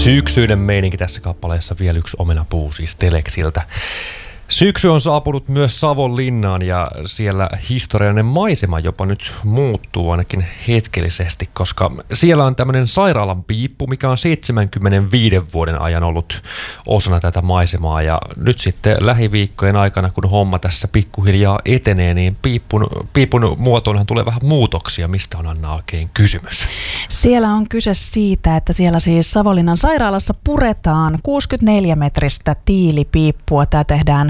Syksyinen meininki tässä kappaleessa, vielä yksi omenapuu siis Teleksiltä. Syksy on saapunut myös Savonlinnaan ja siellä historiallinen maisema jopa nyt muuttuu ainakin hetkellisesti, koska siellä on tämmöinen sairaalan piippu, mikä on 75 vuoden ajan ollut osana tätä maisemaa. Ja nyt sitten lähiviikkojen aikana, kun homma tässä pikkuhiljaa etenee, niin piipun muotoonhan tulee vähän muutoksia. Mistä on, Anna, oikein kysymys? Siellä on kyse siitä, että siellä siis Savonlinnan sairaalassa puretaan 64-metristä tiilipiippua. Tämä tehdään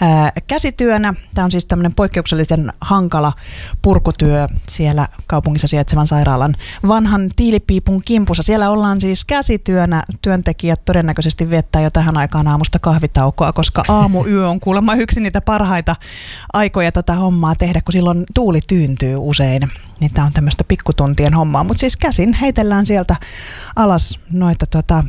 käsityönä. Tämä on siis tämmöinen poikkeuksellisen hankala purkutyö siellä kaupungissa sijaitsevan sairaalan vanhan tiilipiipun kimpussa. Siellä ollaan siis käsityönä. Työntekijät todennäköisesti viettää jo tähän aikaan aamusta kahvitaukoa, koska aamuyö on kuulemma yksi niitä parhaita aikoja tätä hommaa tehdä, kun silloin tuuli tyyntyy usein. Niin tämä on tämmöistä pikkutuntien hommaa, mutta siis käsin heitellään sieltä alas noita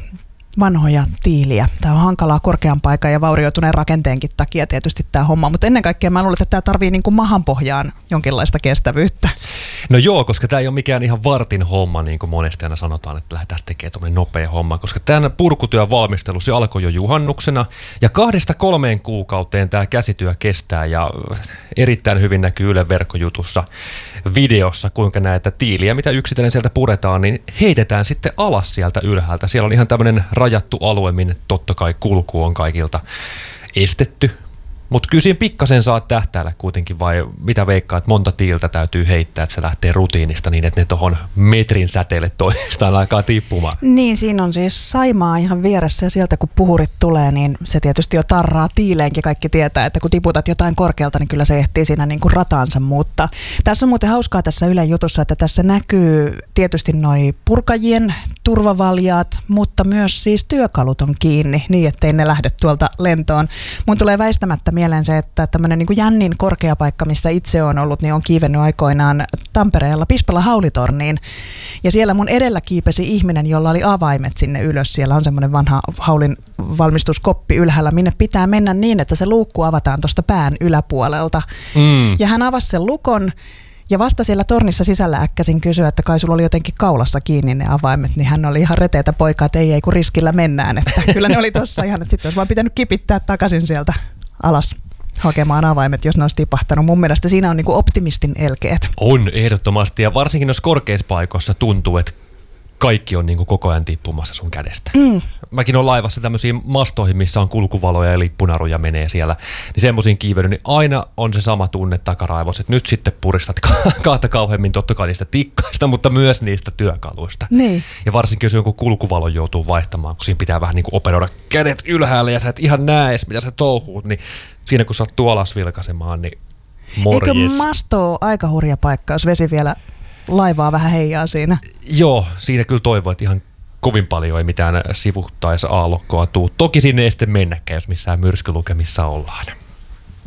vanhoja tiiliä. Tämä on hankalaa korkean paikan ja vaurioituneen rakenteenkin takia tietysti tämä homma, mutta ennen kaikkea mä luulen, että tämä tarvii niin kuin mahanpohjaan jonkinlaista kestävyyttä. No joo, koska tämä ei ole mikään ihan vartin homma, niin kuin monesti aina sanotaan, että lähdetään tekemään tuommoinen nopea homma, koska tämän purkutyön valmistelu se alkoi jo juhannuksena ja 2-3 kuukauteen tämä käsityö kestää ja erittäin hyvin näkyy Ylen verkkojutussa videossa, kuinka näitä tiiliä, mitä yksitellen sieltä puretaan, niin heitetään sitten alas sieltä ylhäältä. Siellä on ihan tämmöinen rajattu alue, minne totta kai kulku on kaikilta estetty. Mutta kyllä siinä pikkasen saat tähtäällä kuitenkin, vai mitä veikkaat, monta tiiltä täytyy heittää, että se lähtee rutiinista niin, että ne tuohon metrin säteelle toistaan alkaa tippumaan. Niin, siinä on siis Saimaa ihan vieressä ja sieltä kun puhurit tulee, niin se tietysti jo tarraa tiileenkin. Kaikki tietää, että kun tiputat jotain korkealta, niin kyllä se ehtii siinä niin kuin rataansa muuttaa. Tässä on muuten hauskaa tässä Ylen jutussa, että tässä näkyy tietysti noi purkajien turvavaljaat, mutta myös siis työkalut on kiinni niin, ettei ne lähde tuolta lentoon. Mun tulee väistämättä mieleen se, että tämmöinen niin kuin jännin korkea paikka, missä itse on ollut, niin on kiivennyt aikoinaan Tampereella Pispala haulitorniin. Ja siellä mun edellä kiipesi ihminen, jolla oli avaimet sinne ylös. Siellä on semmoinen vanha haulin valmistuskoppi ylhäällä, minne pitää mennä niin, että se luukku avataan tuosta pään yläpuolelta. Ja hän avasi sen lukon. Ja vasta siellä tornissa sisällä äkkäsin kysyä, että kai sulla oli jotenkin kaulassa kiinni ne avaimet, niin hän oli ihan reteätä poikaa, että ei kun riskillä mennään. Että kyllä ne oli tuossa ihan, että sitten olisi vaan pitänyt kipittää takaisin sieltä alas hakemaan avaimet, jos ne olisi tipahtanut. Mun mielestä siinä on niin kuin optimistin elkeet. On ehdottomasti ja varsinkin noissa korkeissa paikoissa tuntuu, että kaikki on niin kuin koko ajan tippumassa sun kädestä. Mäkin olen laivassa tämmöisiin mastoihin, missä on kulkuvaloja ja lippunaruja menee siellä. Niin semmoisiin kiivennyt, niin aina on se sama tunne takaraivossa, että nyt sitten puristat kahta kauheammin totta kai niistä tikkaista, mutta myös niistä työkaluista. Niin. Ja varsinkin jos jonkun kulkuvalon joutuu vaihtamaan, kun siinä pitää vähän niin kuin operoida kädet ylhäällä ja sä et ihan näe edes, mitä sä touhuut, niin siinä kun sattuu alas vilkaisemaan, niin morjes. Eikö masto ole aika hurja paikka, jos vesi vielä laivaa vähän heijaa siinä? Joo, siinä kyllä toivoo, että ihan kovin paljon ei mitään sivuttaisi aallokkoa tuu. Toki sinne ei sitten mennäkään, jos missään myrskylukemissa ollaan.